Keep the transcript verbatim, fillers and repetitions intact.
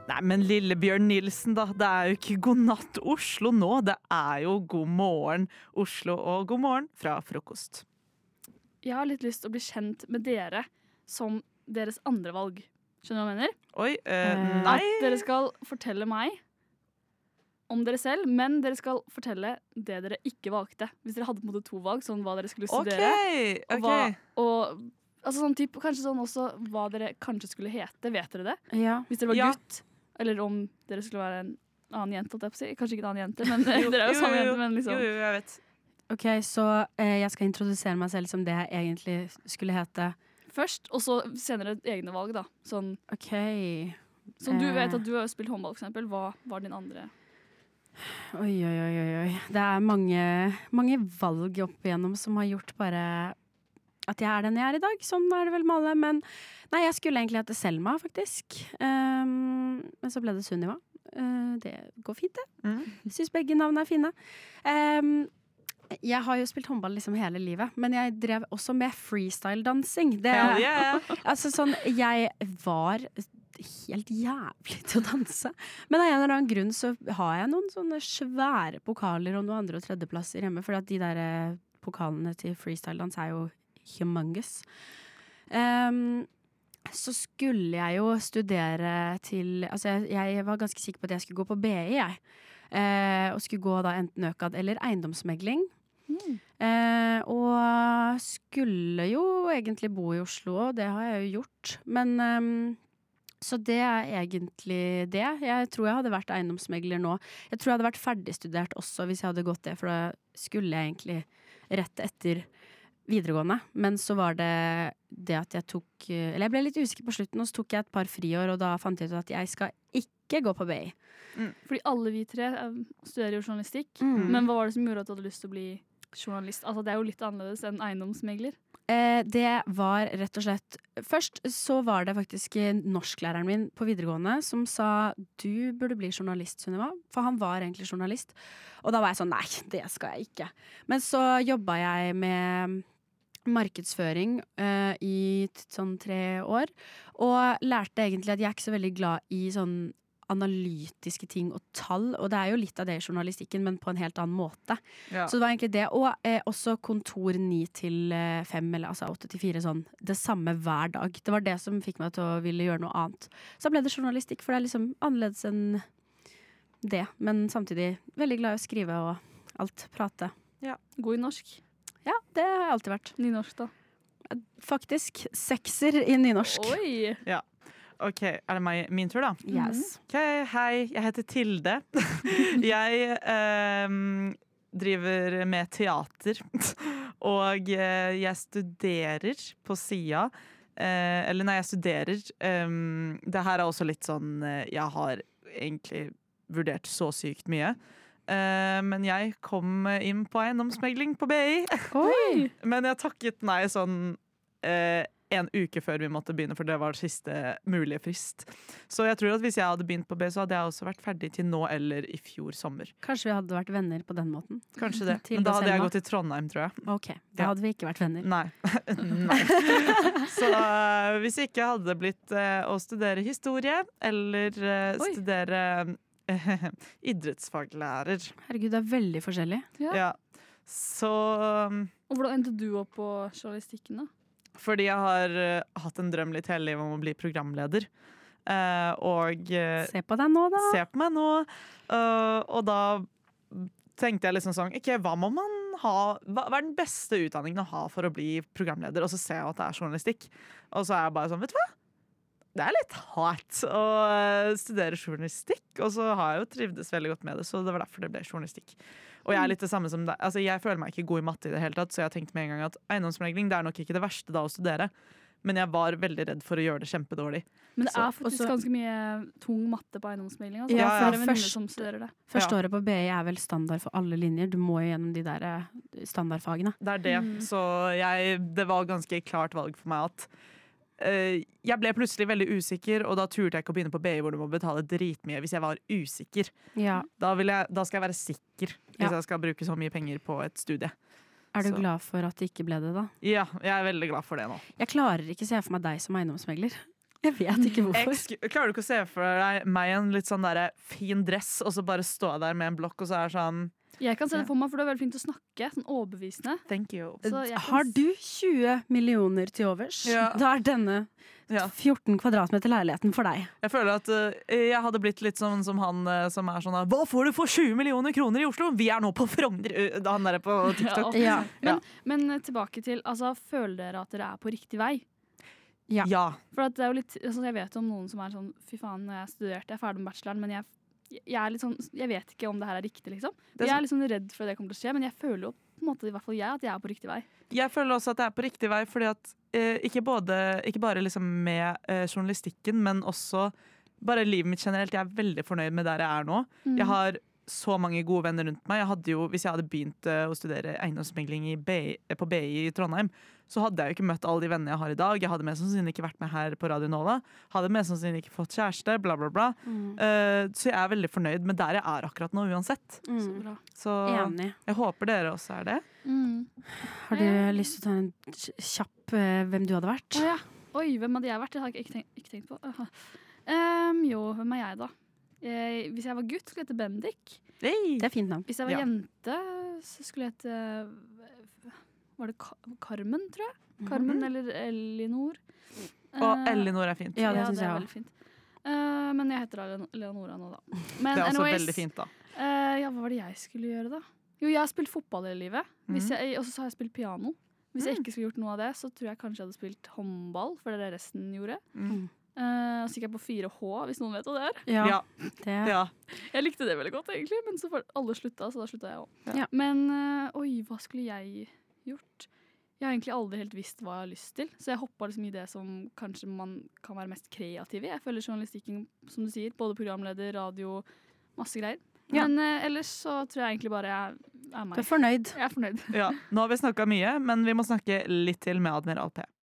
Nei, men lille Bjørn Nilsen da, det er jo ikke God natt Oslo nå, det er jo God morgen Oslo og God morgen fra frokost. Jeg har litt lyst til å bli kjent med dere som deres andre valg. Skjønner du hva jeg mener? Oi, eh, nei. At dere skal fortelle meg om dere selv, men dere skal fortelle det dere ikke valgte. Hvis dere hadde på en måte to valg, sånn hva dere skulle studere. Ok, Og, ok. hva, og altså sånn typ, kanskje sånn også hva dere kanskje skulle hete. Vet dere det? Ja. Hvis dere var Ja. gutt, eller om dere skulle være en annen jente, holdt jeg på å si. Kanskje ikke en annen jente, men dere er jo samme jente, men liksom. Jo, jo, jeg vet. Ok, så eh, jeg skal introdusere meg selv som det jeg egentlig skulle hete. Først, og så senere egne valg, da. Sånn, Ok. som du Eh. vet at du har spilt håndball, for eksempel. Hva var din andre? Oi, oi, oi, oi, oi. Det er mange, mange valg opp igjennom som har gjort bare at jeg er den jeg er i dag. Sånn er det vel med alle. Men nei, jeg skulle egentlig hete Selma, faktisk. Um, men så ble det Sunniva. Uh, det går fint, det. Mm. Syns begge navn er fine. Um, jeg har jo spilt håndball liksom hele livet, men jeg drev også med freestyle-dansing. Det, Hell yeah. altså sånn, jeg var helt jævlig til å danse. Men av en eller annen grunn så har jeg noen sånne svære pokaler og noen andre- og tredjeplasser hjemme, for at de der eh, pokalene til freestyle-dans er jo humongous. Um, så skulle jeg jo studere til Altså, jeg, jeg var ganske sikker på at jeg skulle gå på B I, jeg. Eh, og skulle gå da enten økad eller eiendomsmegling. Mm. Eh, og skulle jo egentlig bo i Oslo, og det har jeg jo gjort. Men ehm, så det er egentlig det. Jeg tror jeg hadde vært eiendomsmegler nå. Jeg tror jeg hadde vært ferdigstudert også hvis jeg hadde gått det, for da skulle jeg egentlig rett etter videregående. Men så var det det at jeg tok Eller jeg ble litt usikker på slutten, og så tok jeg et par friår, og da fant jeg ut at jeg skal ikke gå på B I. Fordi alle vi tre eh, studerer jo journalistikk. Mm. Men hva var det som gjorde at du hadde lyst til å bli journalist? Altså, det er jo litt annerledes enn eiendomsmegler. Eh, det var rett og slett Først så var det faktisk norsklæreren min på videregående som sa du burde bli journalist, Sunniva. For han var egentlig journalist. Og da var jeg sånn nei, det skal jeg ikke. Men så jobba jeg med markedsføring eh, i t- sånn tre år. Og lærte egentlig at jeg er ikke så veldig glad i sånn analytiske ting og tall, og det er jo litt av det i journalistikken, men på en helt annen måte. Ja. Så det var egentlig det, og eh, også kontor ni til fem, eller altså åtte til fire, sånn, det samme hver dag. Det var det som fikk meg til å ville gjøre noe annet. Så ble det journalistikk, for det er liksom annerledes enn det, men samtidig veldig glad i å skrive og alt, prate. God i norsk. Ja, det har jeg alltid vært. Nynorsk, da. Faktisk sekser i nynorsk. Oi! Ja. Ok, er det meg, min tur da? Yes. Ok, hei, jeg heter Tilde. jeg ehm, driver med teater, og eh, jeg studerer på sida. Eh, eller nei, jeg studerer. ehm, det her er også litt sånn, eh, jeg har egentlig vurdert så sykt mye. Eh, men jeg kom inn på eiendomsmegling på B I. Oi! Men jeg takket nei sånn eh, en uke før vi måtte begynne, for det var siste mulige frist. Så jeg tror at hvis jeg hadde begynt på B, så hadde jeg også vært ferdig til nå eller i fjor sommer. Kanskje vi hadde vært venner på den måten. Kanskje det. Til Men da det hadde jeg Selma. gått til Trondheim, tror jeg. Ok, da Ja. hadde vi ikke vært venner. Nei. Nei. Så eh, hvis jeg ikke hadde blitt eh, å studere historie, eller eh, Oi. studere eh, idrettsfaglærer. Herregud, det er veldig forskjellig. Ja. Ja. Så um, Og hvordan endte du opp på journalistikken, da? fordi jeg har eh, hatt en drøm litt hele livet om å bli programleder. Eh, og eh, Se på deg nå, da. se på meg nå. Uh, og da tenkte jeg liksom sånn Ok, hva må man ha hva, hva er den beste utdanningen å ha for å bli programleder? Og så ser jeg at det er journalistikk. Og så er jeg bare sånn, vet du hva? Det er litt hardt å uh, studere journalistikk. Og så har jeg jo trivdes veldig godt med det, så det var derfor det ble journalistikk. Og jeg er litt det samme som deg. Altså, jeg føler meg ikke god i matte i det hele tatt, så jeg tenkte med en gang at eiendomsmegling det er nok ikke det verste da å studere. Men jeg var veldig redd for å gjøre det kjempedårlig. Men det Så- er faktisk også- ganske mye tung matte på eiendomsmegling. Altså. Ja, Jeg har ja, flere venninner først- som studerer det. Første Ja. året på B I er vel standard for alle linjer. Du må jo gjennom de der eh, standardfagene. Det er det. Mm. Så jeg, det var ganske klart valg for meg at eh, jeg ble plutselig veldig usikker, og da turte jeg ikke å begynne på B I hvor du må betale dritmye hvis jeg var usikker. Ja. Da, vil jeg, da skal jeg være sikker hvis Ja. jeg skal bruke så mye penger på et studie. Er du Så- glad for at det ikke ble det, da? Ja, jeg er veldig glad for det nå. Jeg klarer ikke se for meg deg som eiendomsmegler. Jeg vet ikke hvorfor. Eks- Klarer du ikke å se for deg meg i en litt sånn der fin dress, og så bare stå der med en blokk, og så er det sånn Jeg kan se det for meg, for du er veldig flink til å snakke. Sånn overbevisende. Thank you. Så jeg kan Har du tjue millioner til overs? Ja. Da er denne Ja. fjorten kvadratmeter leiligheten for deg. Jeg føler at uh, jeg hadde blitt litt sånn som han uh, som er sånn hva får du for tjue millioner kroner i Oslo? Vi er nå på Frogner! Uh, Han der på TikTok. Ja. Men, men eh, tilbake til altså, føler dere at dere er på riktig vei? Ja. Ja. For at det er jo litt, altså, jeg vet om noen som er sånn fy faen, jeg studerte, jeg er ferdig med bacheloren, men jeg, jeg er litt sånn Jeg vet ikke om det her er riktig, liksom. Det er Jeg er litt sånn redd for at det kommer til å skje, men jeg føler jo på en måte, i hvert fall jeg, at jeg er på riktig vei. Jeg føler også at jeg er på riktig vei, fordi at eh, ikke, både, ikke bare liksom med eh, journalistikken, men også bare livet mitt generelt. Jeg er veldig fornøyd med der jeg er nå. Mm. Jeg har så mange gode venner rundt meg. Jeg hadde jo, hvis jeg hadde begynt eh, å studere eiendomsmegling i B I, eh, på B I i Trondheim, så hadde jeg jo ikke møtt alle de vennene jeg har i dag. Jeg hadde mest sannsynlig ikke vært med her på Radio Nova. Hadde mest sannsynlig ikke fått kjæreste, bla, bla, bla. Mm. Eh, så jeg er veldig fornøyd med der jeg er akkurat nå, uansett. Så Mm. bra. Så Enig. jeg håper dere også er det. Mm. Har du lyst til å ta en kj- kjapp eh, hvem du hadde vært? Å ja. Oi, hvem hadde jeg vært? Det har jeg ikke tenkt, ikke tenkt på. Aha. Ehm, jo, hvem er jeg, da? Jeg, hvis jeg var gutt, skulle jeg hete Bendik. Hey! Det er fint navn. Hvis jeg var Ja. jente, så skulle jeg hete Var det Ka- Carmen, tror jeg? Carmen eller Elinor. Og Eh, Elinor er fint. Ja, det ja, synes det er jeg veldig fint. Eh, men jeg heter Eleon- Leonora nå, da. Men Det er også anyways, veldig fint, da. eh, ja, hva var det jeg skulle gjøre, da? Jo, jeg har spilt fotball hele livet. Hvis Mhm. jeg- Og så har jeg spilt piano. Hvis jeg Mm. ikke skulle gjort noe av det, så tror jeg kanskje jeg hadde spilt håndball, for det er det resten gjorde. Mm. Eh, og så gikk jeg på fire H, hvis noen vet hva det er. Ja, Ja. det ja. Jeg likte det veldig godt, egentlig, men så får alle slutta, så da slutta jeg òg. Ja. Men eh, oi, hva skulle jeg gjort? Jeg har egentlig aldri helt visst hva jeg har lyst til, så jeg hoppa liksom i det som kanskje man kan være mest kreativ i. Jeg føler journalistikken, som du sier, både programleder, radio, masse greier. Ja. Men eh, ellers så tror jeg egentlig bare jeg er Du meg. er fornøyd. Jeg er fornøyd. Ja. Nå har vi snakka mye, men vi må snakke litt til med Admiral P.